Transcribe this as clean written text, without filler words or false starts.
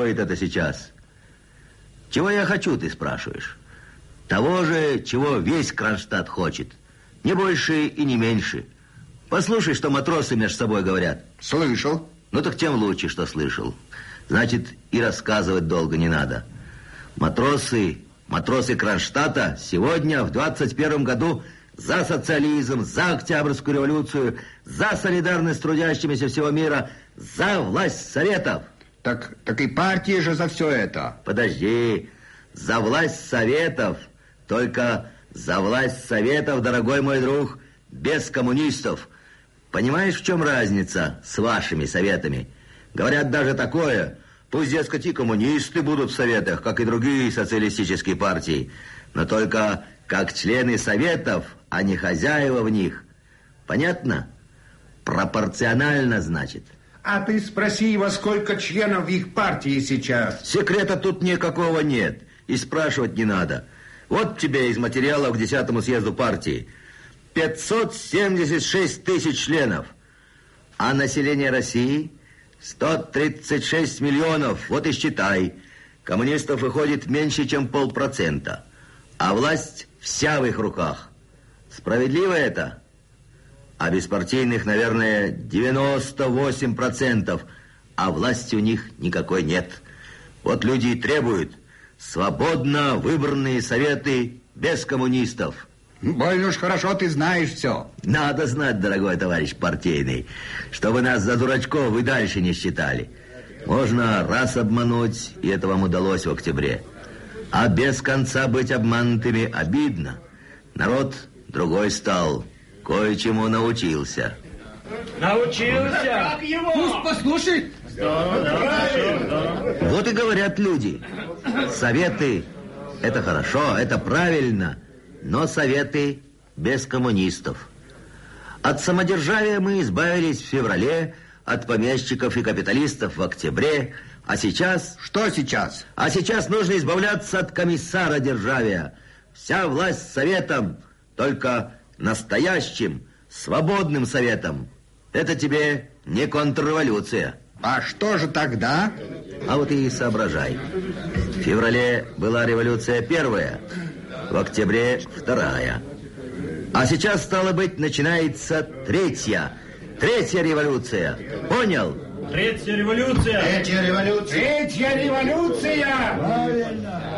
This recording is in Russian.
это сейчас? Чего я хочу, ты спрашиваешь? Того же, чего весь Кронштадт хочет. Не больше и не меньше. Послушай, что матросы между собой говорят. Слышал. Ну так тем лучше, что слышал. Значит, и рассказывать долго не надо. Матросы Кронштадта сегодня, в 21 году, за социализм, за Октябрьскую революцию, за солидарность с трудящимися всего мира, за власть Советов. Так и партия же за все это. Подожди, за власть Советов, только за власть Советов, дорогой мой друг, без коммунистов. Понимаешь, в чем разница с вашими советами? Говорят даже такое, пусть, дескать, и коммунисты будут в советах, как и другие социалистические партии, но только как члены советов, а не хозяева в них. Понятно? Пропорционально, значит. А ты спроси его, сколько членов в их партии сейчас. Секрета тут никакого нет, и спрашивать не надо. Вот тебе из материалов к 10-му съезду партии. 576 тысяч членов. А население России 136 миллионов. Вот и считай. Коммунистов выходит меньше, чем 0,5%. А власть вся в их руках. Справедливо это? А беспартийных, наверное, 98%. А власти у них никакой нет. Вот люди и требуют. Свободно выбранные советы без коммунистов. Больно уж хорошо ты знаешь все. Надо знать, дорогой товарищ партийный, чтобы нас за дурачков и дальше не считали. Можно раз обмануть, и это вам удалось в октябре. А без конца быть обманутыми обидно. Народ другой стал, кое-чему научился. Научился? Как его? Пусть послушай. Вот и говорят люди. Советы – это хорошо, это правильно, но советы без коммунистов. От самодержавия мы избавились в феврале, от помещиков и капиталистов в октябре, а сейчас... Что сейчас? А сейчас нужно избавляться от комиссара державия. Вся власть советом, только настоящим, свободным советом. Это тебе не контрреволюция. А что же тогда? А вот и соображай. В феврале была революция первая, в октябре вторая. А сейчас, стало быть, начинается третья. Третья революция. Понял? Третья революция. Третья революция. Третья революция! Правильно.